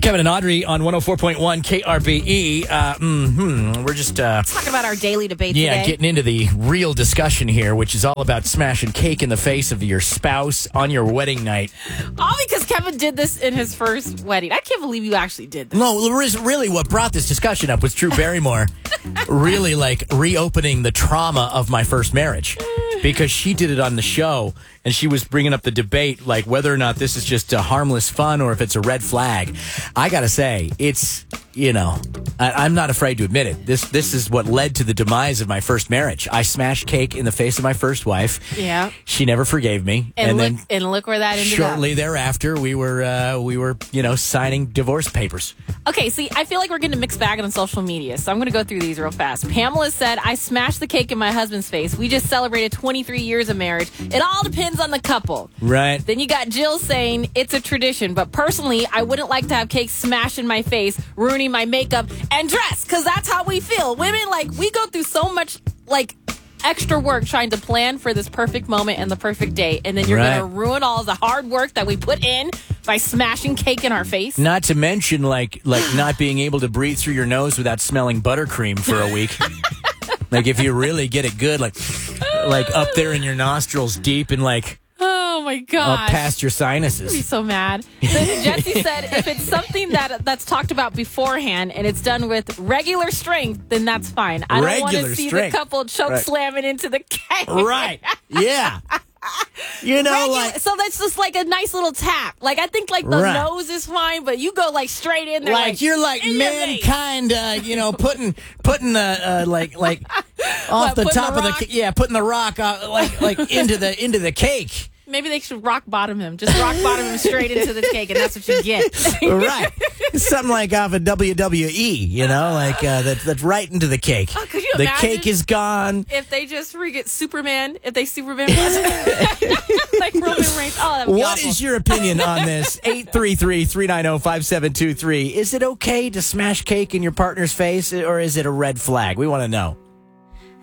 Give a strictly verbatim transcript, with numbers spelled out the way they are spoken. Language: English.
Kevin and Audrey on one oh four point one K R B E. Uh, mm-hmm. We're just uh, talking about our daily debate yeah, today. getting into the real discussion here, which is all about smashing cake in the face of your spouse on your wedding night. All because Kevin did this in his first wedding. I can't believe you actually did this. No, really what brought this discussion up was Drew Barrymore really like reopening the trauma of my first marriage, because she did it on the show and she was bringing up the debate like whether or not this is just a harmless fun or if it's a red flag. I gotta say, it's, you know, I, I'm not afraid to admit it. This this is what led to the demise of my first marriage. I smashed cake in the face of my first wife. Yeah. She never forgave me. And, and look, then and look where that ended shortly up. thereafter, we were, uh, we were, you know, signing divorce papers. Okay, see, I feel like we're getting a mixed bag on social media, so I'm going to go through these real fast. Pamela said, I smashed the cake in my husband's face. We just celebrated twenty-three years of marriage. It all depends on the couple. Right. Then you got Jill saying, it's a tradition, but personally, I wouldn't like to have cake smashed in my face, ruining my makeup and dress, because that's how we feel. Women, like, we go through so much, like, extra work trying to plan for this perfect moment and the perfect day, and then you're Right. going to ruin all the hard work that we put in by smashing cake in our face. Not to mention, like, like not being able to breathe through your nose without smelling buttercream for a week. Like, if you really get it good, like, like up there in your nostrils, deep and like Oh my up gosh. past your sinuses. Be so mad. Then Jesse said, if it's something that that's talked about beforehand and it's done with regular strength, then that's fine. I don't want Regular to see strength. the couple choke Right. slamming into the cake. Right? Yeah. You know, Regu- like, so that's just like a nice little tap. Like, I think like the Right. nose is fine, but you go like straight in there. like, Like, you're like in your face. mankind, uh, you know, putting putting the uh, like like off What, the putting top the of the rock? ca- yeah, putting the rock uh, like like into the into the cake. Maybe they should rock bottom him. Just rock bottom him straight into the cake, and that's what you get. Right. Something like off of W W E, you know, like uh, that, that's right into the cake. Oh, could you the imagine cake is gone. If they just get Superman, if they Superman like Roman Reigns. Oh, that would be What awful. is your opinion on this? eight three three, three nine zero, five seven two three. Is it okay to smash cake in your partner's face, or is it a red flag? We want to know.